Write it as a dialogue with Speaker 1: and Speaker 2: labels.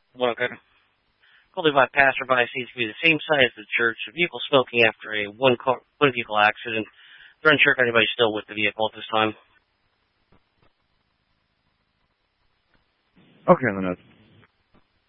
Speaker 1: Well, okay. Called by passerby seems to be the same size as the church. A vehicle smoking after a one vehicle accident. They're unsure if anybody's still with the vehicle at this time.
Speaker 2: Okay, on the notes.